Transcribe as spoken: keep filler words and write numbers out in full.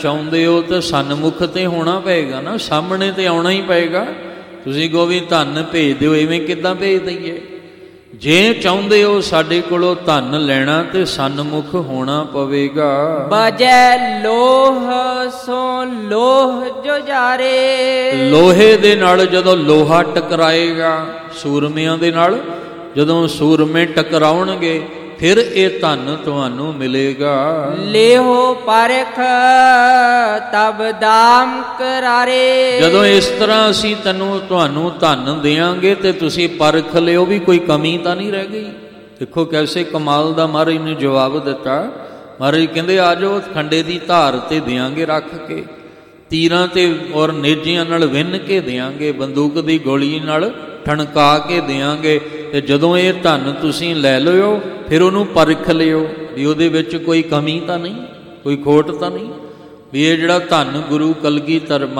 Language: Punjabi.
ਚਾਹੁੰਦੇ ਹੋ ਤਾਂ ਸਨਮੁਖ ਤੇ ਹੋਣਾ ਪਏਗਾ ਨਾ, ਸਾਹਮਣੇ ਤੇ ਆਉਣਾ ਹੀ ਪਏਗਾ। ਤੁਸੀਂ ਕਹੋ ਵੀ ਧਨ ਭੇਜ ਦਿਓ, ਇਵੇਂ ਕਿੱਦਾਂ ਭੇਜ ਦਈਏ? ਜੇ ਚਾਹੁੰਦੇ ਹੋ ਸਾਡੇ ਕੋਲੋਂ ਧਨ ਲੈਣਾ ਤੇ ਸਨਮੁਖ ਹੋਣਾ ਪਵੇਗਾ। ਬਜੈ ਲੋਹ ਸੋ ਲੋਹ ਜੁਝਾਰੇ। ਲੋਹੇ ਦੇ ਨਾਲ ਜਦੋਂ ਲੋਹਾ ਟਕਰਾਏਗਾ ਸੂਰਮਿਆਂ ਦੇ ਨਾਲ, ਜਦੋਂ ਸੂਰਮੇ ਟਕਰਾਉਣਗੇ ਫਿਰ ਇਹ ਧਨ ਤੁਹਾਨੂੰ ਮਿਲੇਗਾ। ਲੇਹੋ ਪਰਖ ਤਬ ਦਾਮ ਕਰਾਰੇ। ਜਦੋਂ ਇਸ ਤਰ੍ਹਾਂ ਅਸੀਂ ਤੈਨੂੰ ਤੁਹਾਨੂੰ ਧਨ ਦਿਆਂਗੇ ਤੇ ਤੁਸੀਂ ਪਰਖ ਲਿਓ ਵੀ ਕੋਈ ਕਮੀ ਤਾਂ ਨਹੀਂ ਰਹਿ ਗਈ। ਦੇਖੋ ਕੈਸੇ ਕਮਾਲ ਦਾ ਮਹਾਰਾਜ ਨੇ ਜਵਾਬ ਦਿੱਤਾ। ਮਹਾਰਾਜ ਕਹਿੰਦੇ ਆ ਜਾਓ, ਖੰਡੇ ਦੀ ਧਾਰ ਤੇ ਦਿਆਂਗੇ ਰੱਖ ਕੇ, ਤੀਰਾਂ ਤੇ ਔਰ ਨੇਜਿਆਂ ਨਾਲ ਵਿੰਨ ਕੇ ਦਿਆਂਗੇ, ਬੰਦੂਕ ਦੀ ਗੋਲੀ ਨਾਲ ਠਣਕਾ ਕੇ ਦਿਆਂਗੇ। ਤੇ ਜਦੋਂ ਇਹ ਧਨ ਤੁਸੀਂ ਲੈ ਲਿਓ ਫਿਰ ਉਹਨੂੰ ਪਰਖ ਲਿਓ ਵੀ ਉਹਦੇ ਵਿੱਚ ਕੋਈ ਕਮੀ ਤਾਂ ਨਹੀਂ, ਕੋਈ ਖੋਟ ਤਾਂ ਨਹੀਂ, ਵੀ ਇਹ ਜਿਹੜਾ ਧਨ ਗੁਰੂ ਕਲਗੀਧਰ